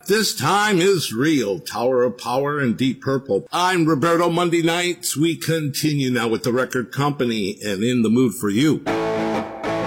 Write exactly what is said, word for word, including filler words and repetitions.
This time is real. Tower of Power and Deep Purple. I'm Roberto. Monday nights, we continue now with the record company and In the Mood for You.